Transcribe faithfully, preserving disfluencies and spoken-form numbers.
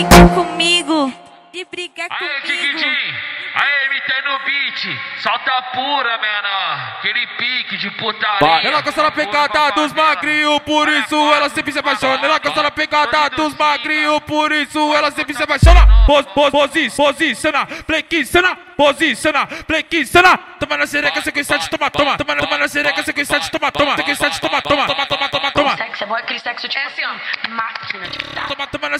comigo, de brigar comigo. Aê, Tiquitim, aê, M T no beat, solta pura, menor, aquele pique de putaria. Ela gosta da pegada dos magrinhos, por isso ela sempre se apaixona. Ela gosta da pegada dos magrinhos, por isso ela sempre se apaixona. Pos, pos, posi, posiciona, flexiona, posiciona, flexiona. Toma na sereca, sequência de toma, toma. Toma na sereca, sequência de toma.